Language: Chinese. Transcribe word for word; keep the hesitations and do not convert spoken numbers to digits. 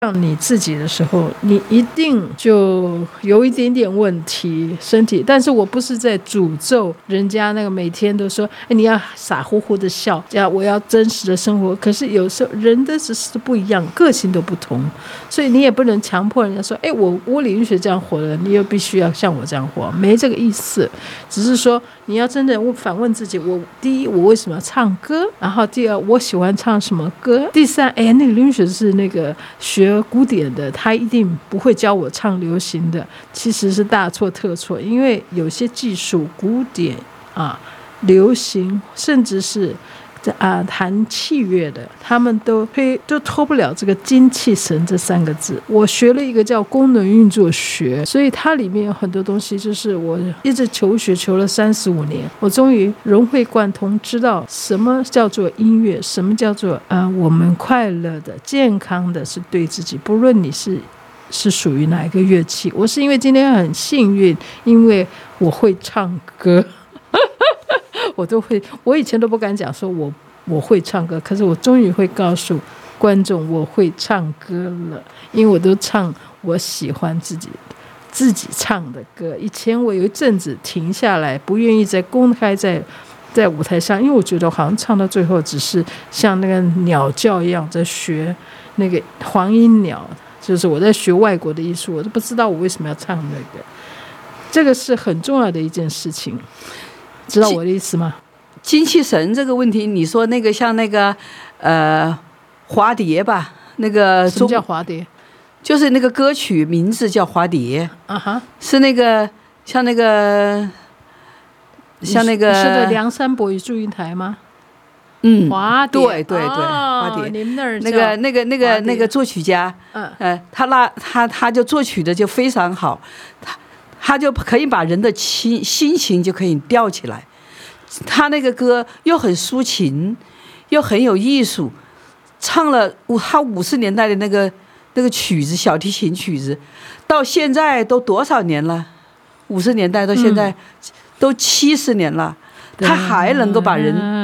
让你自己的时候，你一定就有一点点问题，身体。但是我不是在诅咒人家那个每天都说，哎，你要傻乎乎的笑，这样我要真实的生活。可是有时候人的只是不一样，个性都不同，所以你也不能强迫人家说，哎，我我李云雪这样活了，你又必须要像我这样活，没这个意思。只是说你要真的反问自己，我第一我为什么要唱歌？然后第二我喜欢唱什么歌？第三，哎，那个李云雪是那个学古典的，他一定不会教我唱流行的，其实是大错特错。因为有些技术，古典啊、流行，甚至是啊弹器乐的，他们都推都脱不了这个精气神这三个字。我学了一个叫功能运作学，所以它里面有很多东西，就是我一直求学求了三十五年，我终于融会贯通，知道什么叫做音乐，什么叫做啊、呃、我们快乐的、健康的，是对自己，不论你是是属于哪一个乐器。我是因为今天很幸运，因为我会唱歌。我都会，我以前都不敢讲说我我会唱歌，可是我终于会告诉观众我会唱歌了，因为我都唱我喜欢自己自己唱的歌。以前我有一阵子停下来，不愿意再公开在在舞台上，因为我觉得我好像唱到最后只是像那个鸟叫一样在学那个黄莺鸟，就是我在学外国的艺术，我都不知道我为什么要唱那个。这个是很重要的一件事情，知道我的意思吗？ 精气神这个问题，你说那个像那个呃花蝶吧，那个什么叫花蝶？ 就是那个歌曲名字叫花蝶啊哈， 是那个像那个像那个是的梁山伯与祝英台吗？ 嗯， 花蝶， 对对对， 哦、 花蝶， 你们那儿那个那个那个那个作曲家， 嗯， 呃，他那他他就作曲的就非常好，他他就可以把人的心心情就可以吊起来。他那个歌又很抒情，又很有艺术，唱了他五十年代的那个那个曲子，小提琴曲子，到现在都多少年了？五十年代到现在、嗯、都七十年了，他还能够把人